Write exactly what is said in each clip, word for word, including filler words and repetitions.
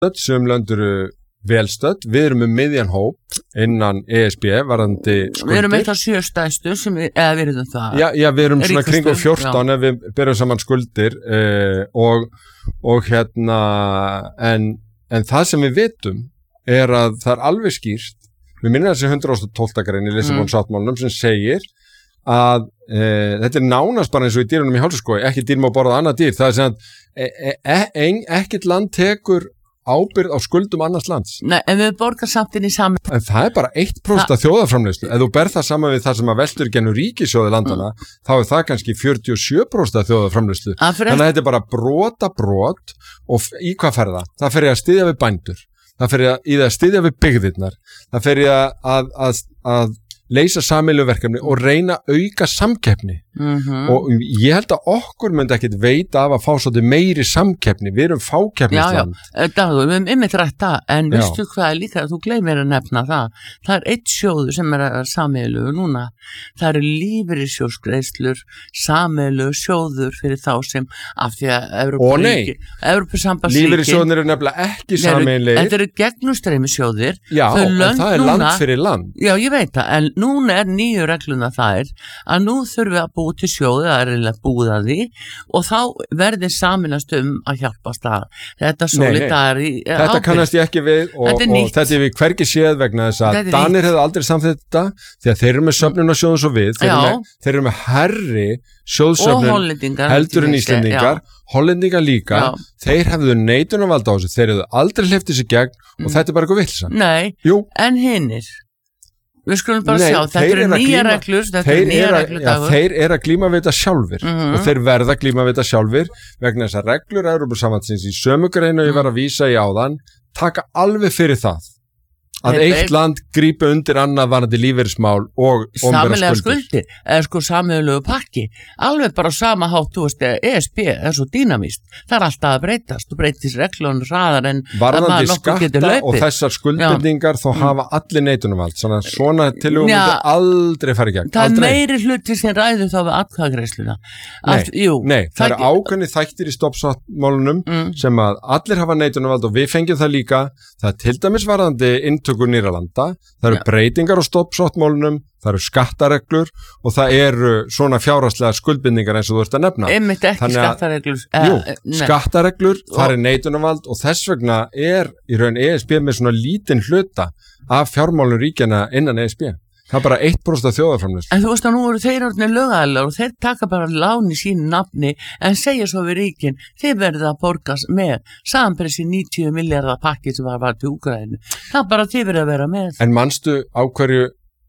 sum lönd eru velstödd, við erum með miðjan hóp innan E S B varðandi skuldir. Við erum eitt af sjö stærstu sem við, eða við erum það. Já, já við erum svona kringum fjórtán já. Ef við berum saman skuldir uh, og, og hérna, en, en það sem við vitum er að það er alveg skýrt, við minnum þessi hundrað og tólfta grein í Lissabon-sáttmálanum sem segir að uh, þetta er nánast bara eins og í dýrunum í hálsaskói, ekki dýr má borða annað dýr, það er sem að e, e, e, ekkert land tekur ábyrgð á skuldum annars lands. Nei, en við borgar samt inn í saman. En það er bara eitt prósent af þjóðarframleiðslu. Ef þú berð það saman við það sem að veltur genur ríkissjóði landana, mm. þá er það kannski fjörutíu og sjö prósent af þjóðarframleiðslu. Þannig að þetta er bara brota brot og í hvað fer það? Það fer ég að styðja við bændur. Það fer ég í það að styðja við byggðirnar. Það fer ég að, að, að leysa sameiginlegu verkefni og reyna að auka samkeppni. Mm-hmm. Og ég held að okkur myndi ekkit veita af að fá svolítið meiri samkeppni, við erum fákeppnisland. Já, já, Dagur, við erum ymmið rætt það, en já. Veistu hvað er líka, þú gleymir að nefna það, það er eitt sjóður sem er sameiginlegu núna, það eru lífeyrissjóðsgreiðslur, sameiginlegu sjóður fyrir þá sem af því að Evrópusambandsríkin lífeyrissjóðnir eru nefnilega ekki sameiginlegir. Þetta eru gegnumstreymi sjóðir. Já, en það er land fyrir land. Já, ég veit það, en núna er nýju regluna það er að nú þurfum við að búið til sjóði, það er reynilega búið að því og þá verður saminast um að hjálpast að þetta solidari ábyrgð. Þetta kannast ég ekki við og þetta er, og þetta er við hvergi séð vegna þess að Danir hefðu aldrei samþykkt þetta því að þeir eru með söfnun og sjóðum svo við, þeir eru með, þeir eru með herri sjóðsöfnun heldur en Íslendingar, Hollendingar líka, já. Þeir hefðu neitunarvald á þessu, þeir hefðu aldrei hleypt þessi gegn mm. og þetta er bara eitthvað vitleysa. Nei, Jú. En hinnir við skulum bara Nei, sjá, þetta eru nýja reglur þetta eru nýja reglur ja, þeir eru að glíma við þetta sjálfir mm-hmm. og þeir verða að glíma við þetta sjálfir vegna þess að reglur Evrópusambandsins í sömu greinu ég var að vísa í áðan taka alveg fyrir það að Nei, eitt land grípi undir annað varandi lífeyrismál og sameiginlega skuldir eða sko sameiginlegu pakki alveg bara sama hátt, þú veist, E S B er svo dýnamíst, það er alltaf að breytast þú breytist reglun hraðar en varðandi skatta og þessar skuldbindingar þá mm. hafa allir neitunarvald svona, svona tilhugum myndi aldrei fara í gegn það aldrei. Er meiri hluti sem ræður þá við atkvæðagreiðsluna Nei, jú, nei það, það eru ákveðni þættir í stoppsáttmálunum mm. sem að allir hafa neitunarvald og við fengjum það líka það er til dæmis varðandi nýra landa, það eru Já. Breytingar á stoppsáttmálunum, það eru skattareglur og það eru svona fjárhagslega skuldbindingar eins og þú ert að nefna. Einmitt ekki skattareglur. Jú, skattareglur, það er neitunarvald og þess vegna er í raun E S B með svona lítinn hluta af fjármálum ríkjana innan E S B. Það er bara eitt prósent af þjóðarframleiðslu. En þú veist að nú eru þeir orðnir lögaðilar og þeir taka bara lán í sínu nafni en segja svo við ríkin, þeir verða að borgast með samanpressi níutíu milljarða pakki sem var, var til Úkraínu. Það er bara þeir verða að vera með. En manstu á hverju,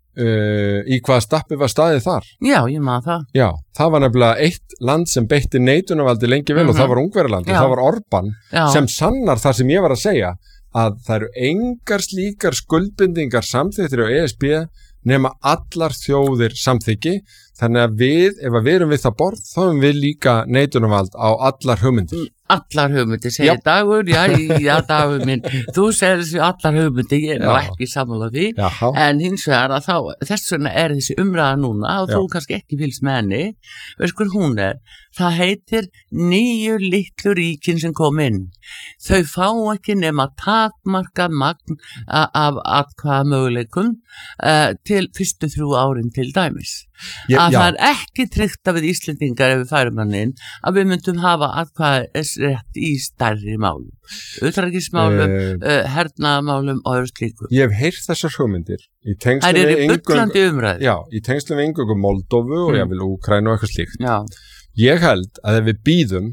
uh, í hvaða stappi var staðið þar? Já, ég man það. Já, það var nefnilega eitt land sem beitti neitunarvaldi lengi vel mm-hmm. og það var Ungverjaland og það var Orbán Já. Sem sannar það sem ég var að segja að það eru engar slíkar skuldbindingar samþykktir á E S B nema allar þjóðir samþykki þannig að við, ef að við erum við það borð þá erum við líka neitunarvald á allar hugmyndir allar hugmyndir, segir yep. Dagur já, já, Dagur minn, þú segir þessi allar hugmyndir, ég er já. Ekki sammála því já. En hins vegar að þá þess vegna er þessi umræða núna og já. Þú kannski ekki fylgst með henni veist hver hún er, það heitir nýju litlu ríkin sem kom inn þau fá ekki nema takmarka magn af atkvæða möguleikum uh, til fyrstu þrjú árin til dæmis ég, að já. Það er ekki tryggt að við Íslendingar ef við færum hann inn að við myndum hafa atkvæða rétt í stærri málum utanríkismálum, uh, uh, hernaðarmálum og öðru slíku. Ég hef heyrt þessar hugmyndir í tengslum við inngöngu Já, í tengslum við inngöngu Moldóvu og mm. jáfnvel Úkraínu og eitthvað slíkt Já. Ég held að ef við býðum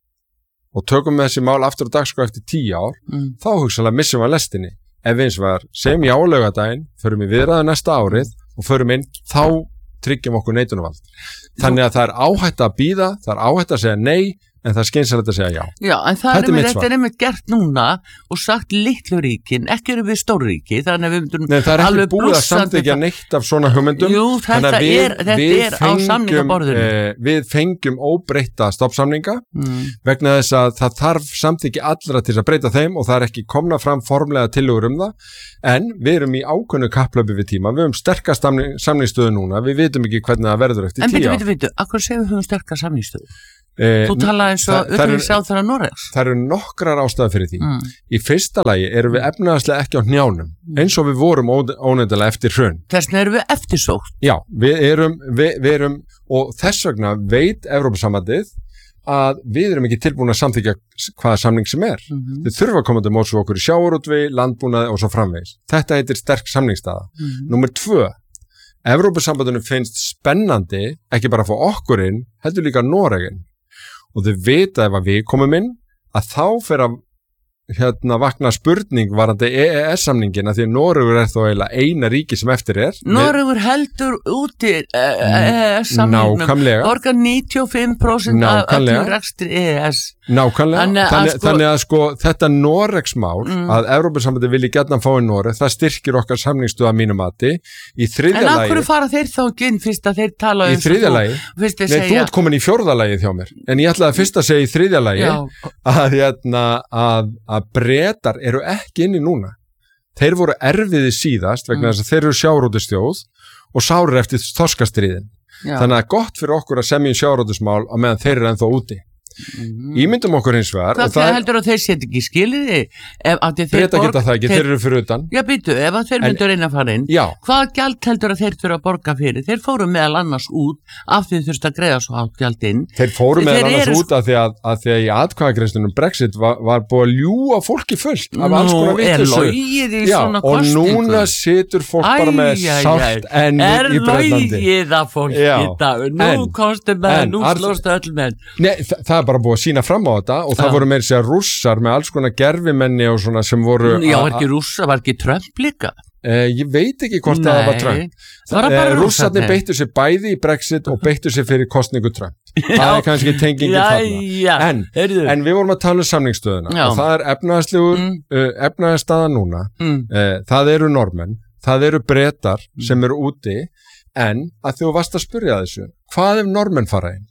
og tökum með þessi mál aftur á dagskrá eftir tíu ár mm. þá hugsanlega missum við að lestinni ef eins var sem í álaugardaginn förum við viðræðu næsta árið og förum inn þá tryggjum okkur neitunarvald þannig að það er áhætt að býða það er áhætt að segja nei en það er skynsamlegt að segja já. Já, en það er, er þetta er einmitt gert núna og sagt litlu ríkin, ekki eru við stórríki, þannig að við myndum Nei, það er ekki búið að samþykkja neitt af svona hugmyndum. Jú, þetta við, er, þetta er fengjum, á samningaborðinu. Eh, við fengjum óbreytta stoppsamninga mm. vegna þess að það þarf samþykki allra til að breyta þeim og það er ekki komna fram formlega tillögur um það, en við erum í ákveðnu kapplaupi við tíma, við höfum sterkast samning, samningsstöðu núna, við vitum ekki hvernig það verður eftir tíu ár. En bitu, bitu, bitu, akkur segum við höfum sterkast samningsstöðu? Þú talaði eins og utanríkisráðherra Noregs. Það eru nokkrar ástæður fyrir því. Mm. Í fyrsta lagi erum við efnahagslega ekki á hnjánum, eins og við vorum óneitanlega eftir hrun. Þess vegna erum við eftirsótt. Já, við erum, við, við erum, og þess vegna veit Evrópusambandið að við erum ekki tilbúin að samþykja hvaða samning sem er. Mm-hmm. Þið þurfa að koma til móts við okkur í sjávarútvegi, landbúnaði og svo framvegis. Þetta heitir sterk samningsstaða. Mm-hmm. Númer tvö. Evrópusambandinu finnst spennandi, ekki bara að fá okkur inn, heldur líka Noregin. Og þau vita ef að við komum inn að þá fyrir að hérna vakna spurning varandi E E S-samningin að því að Noregur er þó eiginlega eina ríki sem eftir er. Noregur heldur úti E E S-samningnum. Nákvæmlega. Borgar níutíu og fimm prósent af öllum rekstri E E S. Nákvæmlega. Þannig, þannig, sko, þannig að sko þetta Noregsmál mm. að Evrópusambandið vilji gjarnan fá í Noreg, það styrkir okkar samningsstöð að mínu mati. Í þriðja lagi. En af hverju fara þeir þá ekki inn fyrst að þeir tala um í þriðja lagi? Nei, segja... þú ert komin í fjórða lagið hjá mér. En ég ætlaði fyrst að segja í þriðja lagi að hérna að að Bretar eru ekki inni núna. Þeir voru erfiði síðast vegna þess mm. að þeir eru sjávarútvegsþjóð og sárir eftir þorskastríðin. Þannig að gott fyrir okkur að semja sjávarútvegsmál á meðan þeir eru ennþá úti. Mm. Ímyndum okkur hins vegar Hvað það heldur að þeir setja ekki skilirði? Breta geta það ekki, þeir, þeir eru fyrir utan. Já, býtu, ef að þeir myndu reyna að fara inn já. Hvað gjald heldur að þeir þurfa að borga fyrir? Þeir fóru meðal annars út af því þurftu að greiða svo hátt gjald inn. Þeir fóru meðal þeir annars út af því að, að því að í atkvæðagreiðslunum Brexit var, var búið að ljúga fólki fullt af alls konar vitleysu. Já, og núna situr fólk bara með sárt enni í Bretlandi. Er logið að fólk í dag? Nú komstu með, nú slóstu öll menn. Nei, það er bara búið að sína fram á þetta og það ja. voru meira sér rússar með alls konar gerfimenni og svona sem voru Já, var ekki rússar, var ekki Trump líka? Eh, ég veit ekki hvort Nei, það var Trump það eh, Rússarnir beittu sér bæði í Brexit og beittu sér fyrir kostningu Trump það er kannski tengingin þarna en, en við vorum að tala um samningsstöðuna já. Og það er efnahagslegur mm. uh, efnahagsstaða núna mm. uh, það eru normenn, það eru Bretar mm. sem eru úti en að þú varst að spyrja þessu hvað ef normenn fara inn?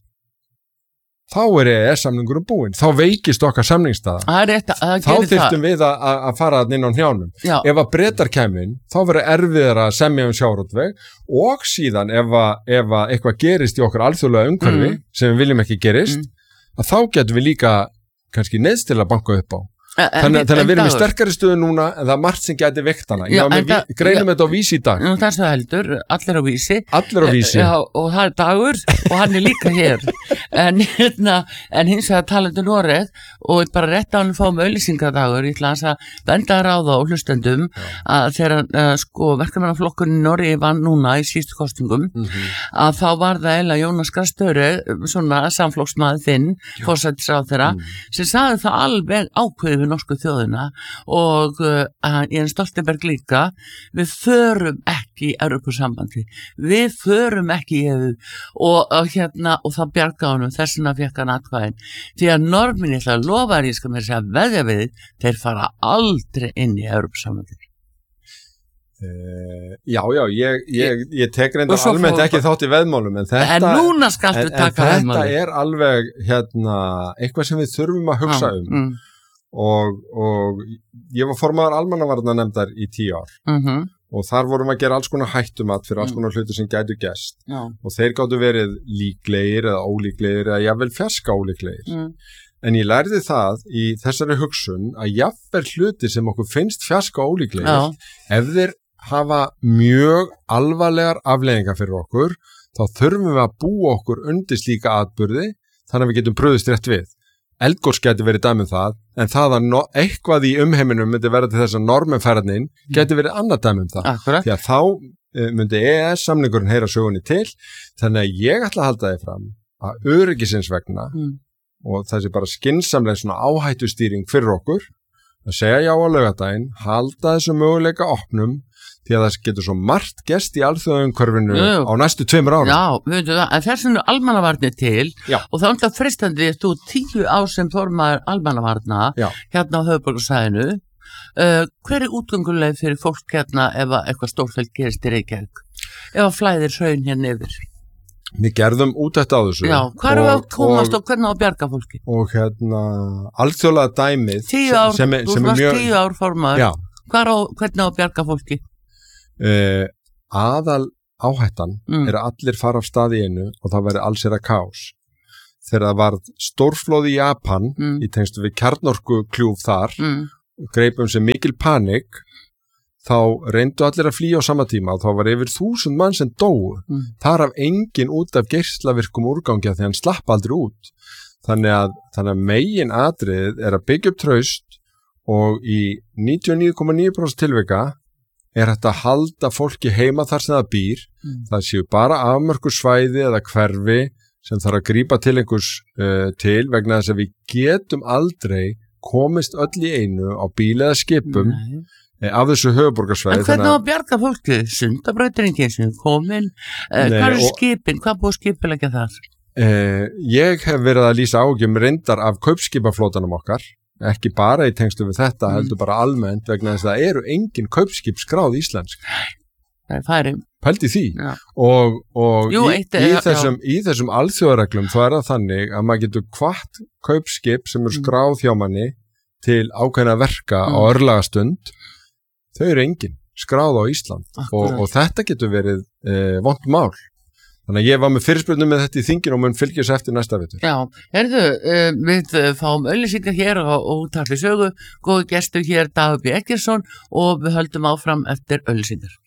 Þá er E E S-samningurum búinn, þá veikist okkar samningsstaða. Rétt, þá þyrftum við að, að fara inn á hnjánum. Já. Ef að Bretar kæmi inn, þá verður erfiðar að semja um sjávarútveg og síðan ef að, ef að eitthvað gerist í okkar alþjóðlega umhverfi mm. sem við viljum ekki gerist, mm. að þá getum við líka kannski neðstilega banka upp á. Þannig, þannig að við erum í sterkari stöðu núna en það er margt sem gæti veikt hana já, við da, greinum já, þetta á Vísi í dag það er svo heldur, allir á Vísi allir á Vísi já, og það er Dagur og hann er líka hér en, hérna, en hins vegar talandi Noreg og bara rétt á hann fáum auðlýsingadagur ég ætla að benda að ráða og hlustendum að þegar uh, sko, verkamannaflokkurinn í Noregi vann núna í síðustu kostingum mm-hmm. að þá var það eiginlega Jónas Gahr Støre svona samflokksmaður þinn forsætisráðherra mm. sem sagði það alveg ákveðið norsku þjóðina og uh, Jens Stoltenberg líka við förum ekki í Evrópusambandi við förum ekki í E U og, og hérna og það bjarga honum þess vegna fékk hann atkvæðin því að normin ég ætla að lofa að ég skal mér segja veðja við þeir fara aldrei inn í Evrópusambandi Uh, já, já, ég, ég, ég tek reyndar almennt ekki þátt í veðmálum en þetta, en núna skaltu taka veðmálum en þetta er alveg hérna, eitthvað sem við þurfum að hugsa ah, um mm. og, og ég var formaður almannavarnanefndar í tíu ár mm-hmm. og þar vorum að gera alls konar hættumat fyrir alls konar mm. hluti sem gætu gest já. Og þeir gáttu verið líklegir eða ólíklegir eða jafnvel fjarska ólíklegir mm. en ég lærði það í þessari hugsun að jafnvel hluti sem okkur finnst fjarska ólíklegir já. Ef þeir hafa mjög alvarlegar afleiðingar fyrir okkur þá þurfum við að búa okkur undir slíka atburði þannig að við getum brugðist rétt við eldgos geti verið dæmi um það en það að no- eitthvað í umheiminum myndi verða til þess að normenferðin geti verið annað dæmi um það Akkurat. Því að þá uh, myndi E E S-samningurinn heyra sögunni til þannig að ég ætla að halda þið fram að öryggisins vegna mm. og þessi bara skynsamlega svona áhættustýring fyrir okkur að segja já á laugardaginn halda þessu möguleika opnum því að það getur svo margt gest í alþjóðaumhverfinu á næstu tveimur árum. Já, veitu það, en þess vegna almannavarnir til Já. Og þá er þetta fristandi þú tíu ár sem formaður almannavarna Já. Hérna á höfuðborgarsvæðinu. Uh, hver er útgönguleið fyrir fólk hérna ef eitthvað stórfælt gerist í Reykjavík? Ef að flæðir hraun hérna yfir? Við gerðum út þetta á þessu. Já, hvað er að komast og, og hvernig á að bjarga fólki? Og hérna, alþjóðlega dæmið tíu ár, sem, sem, þú sem varst mjög... tíu ár formaður. Á, hvernig á að bjarga fólki? Uh, aðal áhættan mm. er að allir fara af stað í einu og það verður allsera kaos þegar það var stórflóð í Japan mm. í tengstu við kjarnorkukljúf þar, mm. greipum sem mikil panik, þá reyndu allir að flýja á sama tíma og þá var yfir þúsund mann sem dóu. Mm. Þar af engin út af geislavirkum úrgangi að því hann slapp aldrei út. Þannig að, þannig að megin atriðið er að byggja upp traust og í níutíu og níu komma níu prósent tilvika er hægt að halda fólki heima þar sem það býr. Mm. Það séu bara afmörkuð svæði eða hverfi sem þarf að grípa til einhvers uh, til vegna þess að við getum aldrei komist öll í einu á bíl eða skipum Nei. af þessu höfuborgarsvæði. En hvernig á að bjarga fólki? Sundabrauturinn sem komin, uh, hvað er skipin, hvað búið skipilegja þar? Uh, ég hef verið að lýsa ágjum reyndar af kaupskipaflótanum okkar, ekki bara í tengstu við þetta, mm. heldur bara almennt vegna þess að það eru engin kaupskip skráð íslensk. Það er færi. Pældi því. Já. Og, og Jú, í, eitt, í, ja, þessum, í þessum alþjóðareglum þá er það þannig að maður getur hvart kaupskip sem er skráð hjá manni til ákveðna verka mm. á örlagastund, þau eru engin skráð á Ísland og, og þetta getur verið eh, vont mál. Þannig að ég var með fyrirspurnum með þetta í þinginu og mun fylgjast eftir næsta vitur. Já, herðu, uh, við fáum auglýsingar hér og útvarpi sögu, góðu gestur hér Dagur B. Eggertsson og við höldum áfram eftir auglýsingar.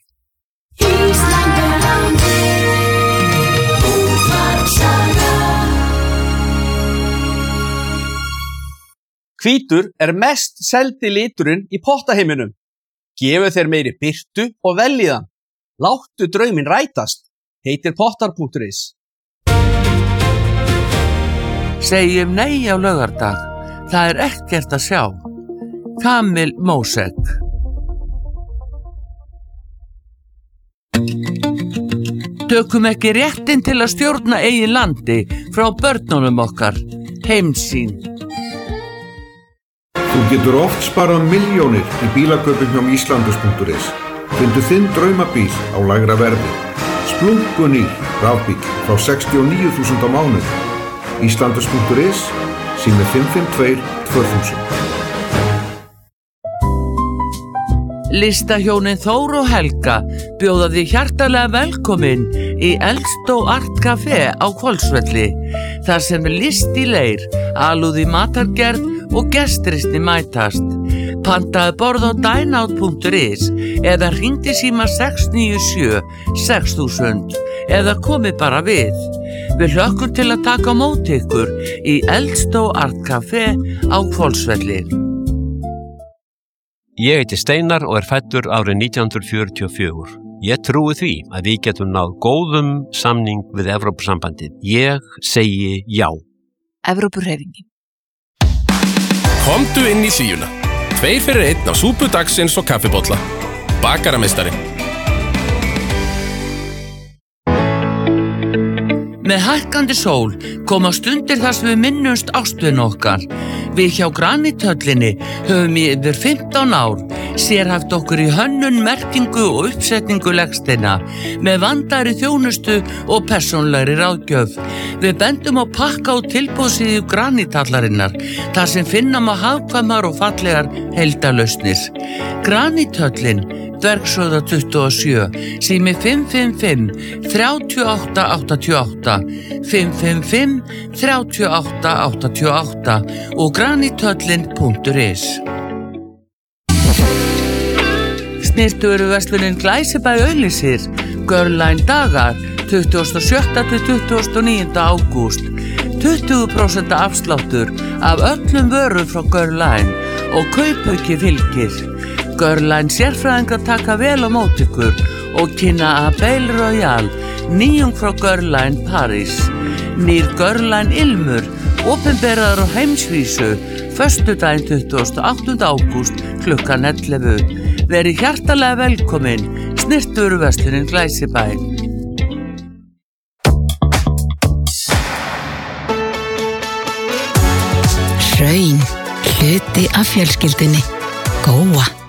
Hvítur er mest seldi liturinn í pottaheiminum. Gefu þeir meiri birtu og veljiðan. Láttu drauminn rætast. Heitir pottar punktur is. Segjum nei á laugardag. Það er ekkert að sjá. Kamil Mósek. Tökum ekki réttin til að stjórna eigin landi frá börnunum okkar. Heimsýn. Þú getur oft sparað milljónir í bílaköpum hjá Íslandus punktur is. Fyndu þinn draumabíl á lægra verði. Splunkunýr rafbíl frá sextíu og níu þúsund á mánuði. Íslandus punktur is, sími fimm fimm tvö tvö þúsund. Listahjónin Þór og Helga bjóða því hjartalega velkomin í Eldstó Art Café á Hvolsvelli. Þar sem er list í leir, alúð í matargerð og gestristi mætast. Pantaðu borð á dineout punktur is eða hringdu síma sex níu sjö sex þúsund eða komið bara við. Við hlökkum til að taka á móti ykkur í Eldstó Art Café á Hvolsvelli. Ég heiti Steinar og er fæddur árið nítján hundruð fjörutíu og fjögur. Ég trúi því að við getum náð góðum samning við Evrópusambandið. Ég segi já. Evrópuhreyfingin. Komdu inn í hlýjuna. Tveir fyrir einn á súpu dagsins og kaffibolla. Bakarameistari. Með hækkandi sól koma stundir þar sem við minnumst ástvin okkar. Við hjá Granithöllinni höfum í yfir fimmtán ár sérhæft okkur í hönnun, merkingu og uppsetningu legsteina með vandaðri þjónustu og persónlegri ráðgjöf. Við bendum á pakka og tilboðsíðu Granithallarinnar þar sem finna má hagkvæmar og fallegar heildarlausnir. Granithöllin, Dvergshöfða tuttugu og sjö, sími fimm fimm fimm þrjú átta átta átta, fimm fimm fimm þrjú átta átta átta og granithöllin punktur is. Snyrtivöruverslunin Glæsibæ auglýsir Girl-Line dagar tuttugasta og sjötta til tuttugasta og níunda ágúst. tuttugu prósent afsláttur af öllum vörum frá Girl-Line og kaupauki fylgir. Girl-Line sérfræðingar taka vel á móti ykkur og kynna Abel Royal, nýjung frá Girl-Line Paris. Nýr Girl-Line Ilmur, opinberaður á heimsvísu, föstudaginn tuttugasta og áttunda ágúst klukkan ellefu. Verið hjartalega velkomin, snyrtivöruverslunin Glæsibæ. Hraun, hluti af fjölskyldunni. Góa.